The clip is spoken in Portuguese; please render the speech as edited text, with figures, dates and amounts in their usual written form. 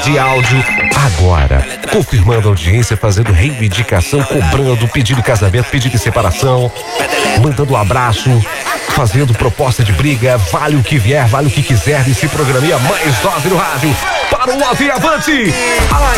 de áudio agora, confirmando a audiência, fazendo reivindicação, cobrando pedido de casamento, pedido de separação, mandando um abraço, fazendo proposta de briga, vale o que vier, vale o que quiser, desse programinha Mais Dose no Rádio, para o Love Avante.